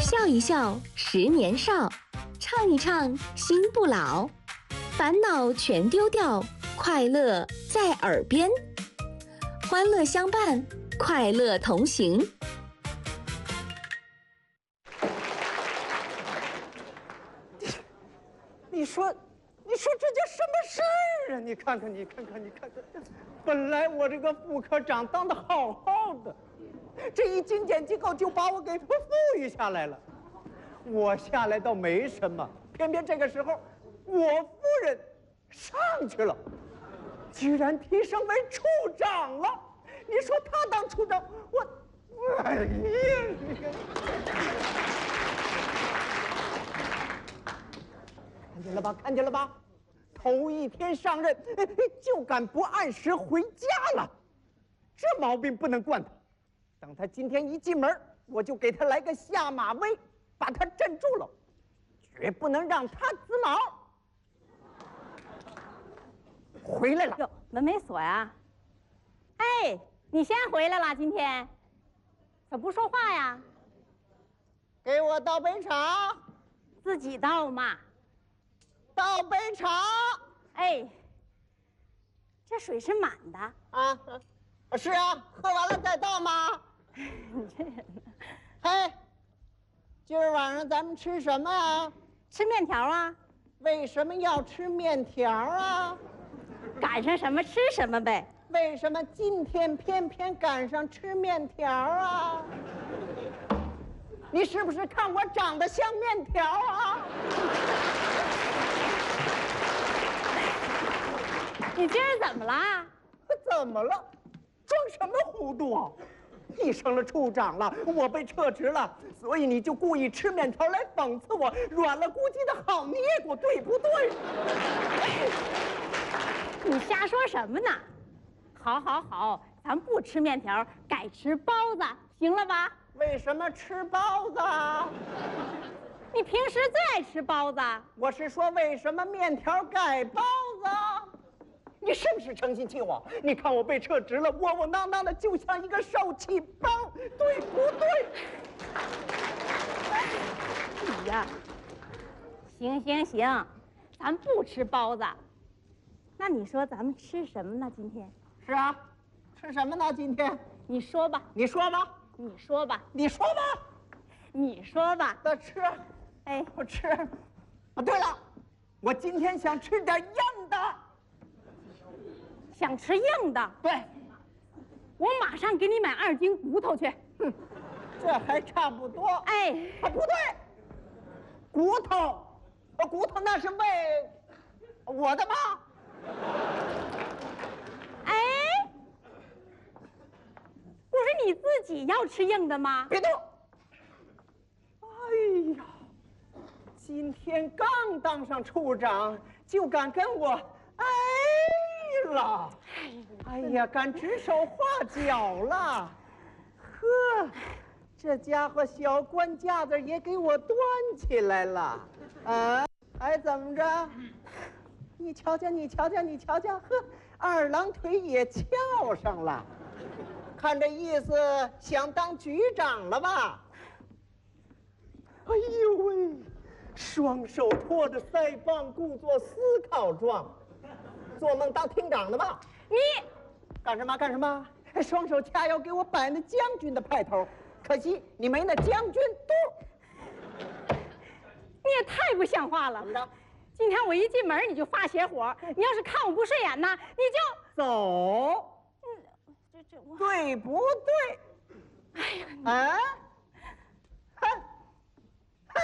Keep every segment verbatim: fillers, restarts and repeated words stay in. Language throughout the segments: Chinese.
笑一笑，十年少；唱一唱，心不老。烦恼全丢掉，快乐在耳边。欢乐相伴，快乐同行。 你说，你说这叫什么事儿啊？你看看，你看看，你看看，本来我这个副科长当得好好的，这一精简机构就把我给他富裕下来了。我下来倒没什么，偏偏这个时候，我夫人上去了，居然提升为处长了。你说他当处长，我，哎呀！看见了吧？看见了吧？头一天上任就敢不按时回家了，这毛病不能惯他。等他今天一进门，我就给他来个下马威，把他镇住了，绝不能让他滋毛。回来了， 哟，门没锁呀？哎，你先回来了，今天怎么不说话呀？ 给我倒杯茶。 自己倒嘛。 倒杯茶。 哎，这水是满的啊？是啊，喝完了再倒吗？ 你这人呢？ 嘿，今儿晚上咱们吃什么呀？ 吃面条啊。 为什么要吃面条啊？ 赶上什么吃什么呗。 为什么今天偏偏赶上吃面条啊？你是不是看我长得像面条啊？ 你今儿怎么了？ 怎么了？装什么糊涂啊？你升了处长了，我被撤职了，所以你就故意吃面条来讽刺我软了咕叽的好捏咕，对不对？ 你瞎说什么呢？好，好，好，咱不吃面条，改吃包子，行了吧？ 为什么吃包子啊？ 你平时最爱吃包子。 我是说，为什么面条改包子？你是不是诚心气我？你看我被撤职了，窝窝囊囊的，就像一个受气包，对不对？ 你呀，行行行，咱不吃包子。那你说咱们吃什么呢？今天？ 是啊，吃什么呢？今天你说吧。 你说吧。 你说吧。 你说吧。 你说吧。 那吃。 哎， 我吃。啊，对了，我今天想吃点硬的。 想吃硬的？ 对。 我马上给你买二斤骨头去。 哼，这还差不多。 哎， 啊，不对，骨头，呃，骨头那是为我的吗？ 哎，不是你自己要吃硬的吗？ 别动！哎呀，今天刚当上处长，就敢跟我哎了，哎呀，敢指手画脚了，呵，这家伙小官架子也给我端起来了，啊，还怎么着？你瞧瞧，你瞧瞧，你瞧瞧，呵，二郎腿也翘上了，看这意思，想当局长了吧？哎呦喂，双手托着腮帮，故作思考状，做梦当厅长的吧？ 你干什么？干什么？双手掐腰给我摆那将军的派头，可惜你没那将军肚。 你也太不像话了！ 怎么着？ 今天我一进门你就发邪火，你要是看我不顺眼呢，你就走。 嗯，这这我对不对？ 哎呀，你啊？哼哼！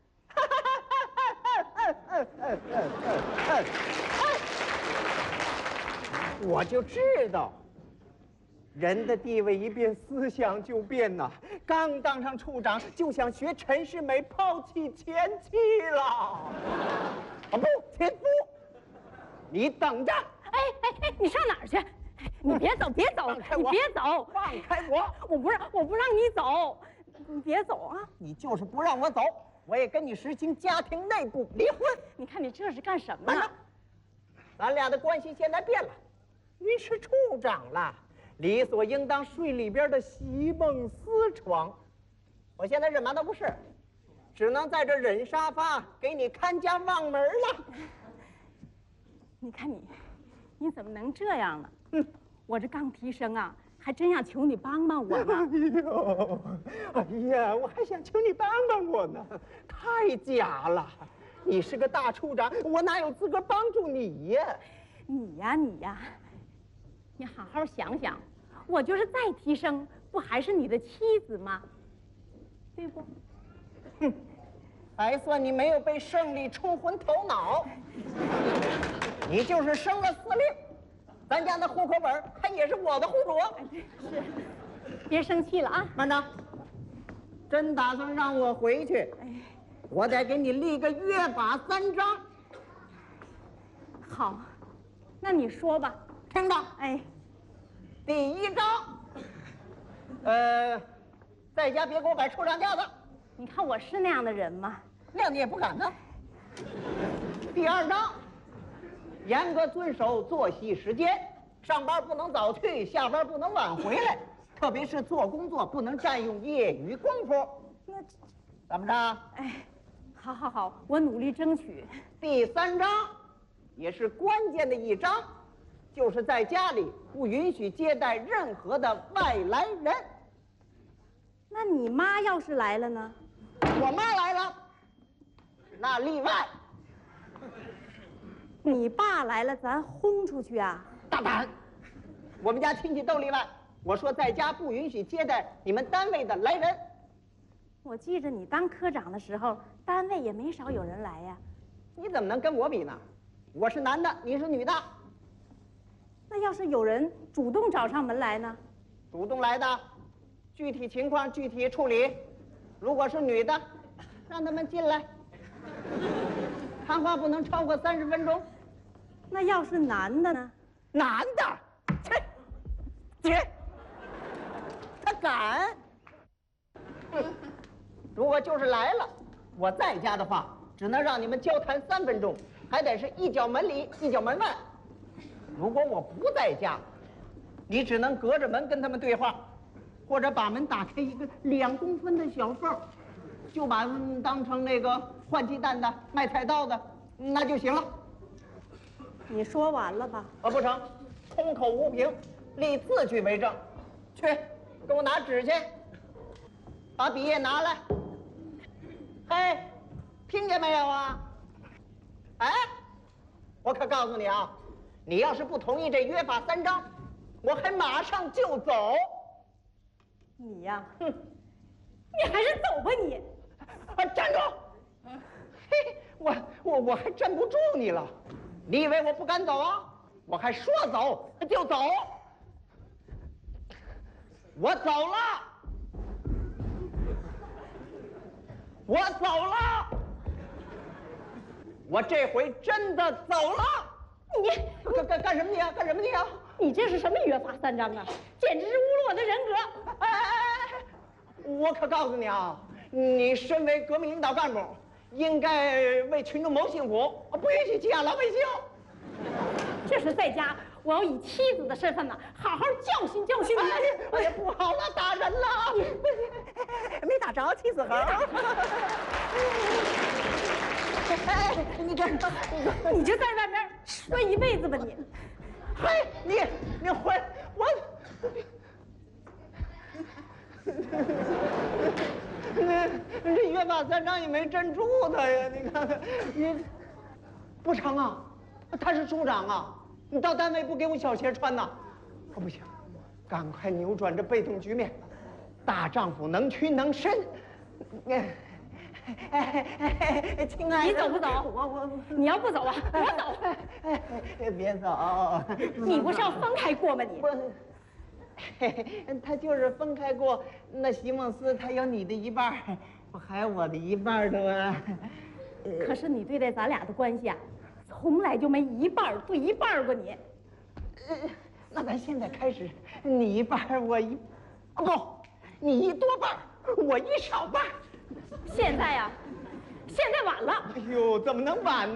我就知道，人的地位一变，思想就变呐。刚当上处长，就想学陈世美抛弃前妻了。啊不，前夫！你等着！ 哎哎哎，你上哪儿去？你别走，别走，你别走！ 放开我！ 我不让，我不让你走，你别走啊！ 你就是不让我走，我也跟你实行家庭内部离婚。 你看你这是干什么呢？ 咱俩的关系现在变了，你是处长了，理所应当睡里边的席梦思床。我现在什么都不是， 只能在这忍沙发，给你看家望门了。 你看你，你怎么能这样呢？ 嗯， 我这刚提升啊，还真想求你帮帮我呢。 哎呦，哎呀，我还想求你帮帮我呢，太假了！你是个大处长，我哪有资格帮助你呀？ 你呀你呀，你好好想想，我就是再提升，不还是你的妻子吗？对不？ 哼，还算你没有被胜利冲昏头脑。你就是升了司令，咱家的户口本它也是我的户主。 是，别生气了啊， 班长。真打算让我回去，我得给你立个约法三章。 好，那你说吧。 听着， 哎， 第一章，呃，在家别给我摆臭两架子。 你看我是那样的人吗？ 那你也不敢呢。第二章，严格遵守作息时间，上班不能早去，下班不能晚回来，特别是做工作不能占用业余功夫。 那怎么着？ 哎，好好好，我努力争取。 第三章，也是关键的一章，就是在家里不允许接待任何的外来人。 那你妈要是来了呢？ 我妈来了，那例外。 你爸来了，咱轰出去啊？ 大胆！我们家亲戚都例外。我说在家不允许接待你们单位的来人。 我记着你当科长的时候，单位也没少有人来呀。 你怎么能跟我比呢？我是男的，你是女的。 那要是有人主动找上门来呢？ 主动来的，具体情况具体处理。如果是女的，让他们进来。谈话不能超过三十分钟。 那要是男的呢？ 男的，切，姐，他敢。如果就是来了，我在家的话，只能让你们交谈三分钟，还得是一脚门里一脚门外。如果我不在家，你只能隔着门跟他们对话，或者把门打开一个两公分的小缝，就把他们当成那个换鸡蛋的、卖菜刀的，那就行了。 你说完了吧？ 啊，不成，空口无凭，立字据为证。去，给我拿纸去，把笔也拿来。嘿，听见没有啊？哎，我可告诉你啊，你要是不同意这约法三章，我还马上就走。 你呀， 哼， 你还是走吧你。 啊，站住！嘿，我我我还站不住你了。你以为我不敢走啊？我还说走就走。我走了，我走了，我这回真的走了。 你干干干什么你啊？干什么你啊？ 你这是什么约法三章啊？简直是侮辱我的人格！ 哎哎哎哎！我可告诉你啊，你身为革命领导干部，应该为群众谋幸福，不允许欺压老百姓。 这是在家，我要以妻子的身份呢，好好教训教训你。 哎呀，哎呀，不好了，打人了！没打着，气死猴！哎，你这， 你就在外面睡一辈子吧你！ 嘿，你你回我。这这约法三章也没镇住他呀！你看看，你不成啊？他是处长啊！你到单位不给我小鞋穿呐？哦，不行，赶快扭转这被动局面。大丈夫能屈能伸。哎哎哎，亲爱的， 你走不走？ 我我你要不走啊，我走。 哎，别走！ 你不是要分开过吗你？ 我。他就是分开过，那席梦思他有你的一半，我还有我的一半的吗？ 可是你对待咱俩的关系啊，从来就没一半对一半过你。 呃，那咱现在开始，你一半我一，啊不，你一多半我一少半。 现在呀、啊，现在晚了。 哎呦，怎么能晚呢？